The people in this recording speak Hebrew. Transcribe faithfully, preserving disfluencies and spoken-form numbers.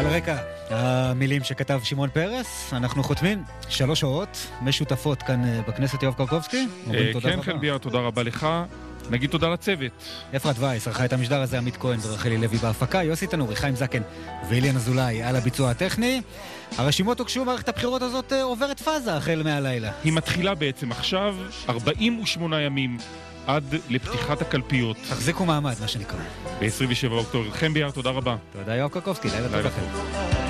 על הרקע המילים שכתב שמעון פרס, אנחנו חותמים שלוש שעות משותפות כאן בכנסת. יואב קרקובסקי, כן, חן ביאר, תודה רבה לך. נגיד תודה לצוות. אפרת וייס ערכה את המשדר הזה, עמית כהן ורחלי לוי בהפקה, יוסי תנורי, חיים זקן ואילן אזולאי על הביצוע הטכני. הרשימות הוגשו, מערכת הבחירות הזאת עוברת פאזה החל מהלילה. היא מתחילה בעצם עכשיו, ארבעים ושמונה ימים עד לפתיחת הקלפיות. תחזיקו מעמד, מה שנקרא. ב-עשרים ושבעה באוקטובר. חן ביאר, תודה רבה. תודה יואב קרקובסקי, לילה טוב לכם.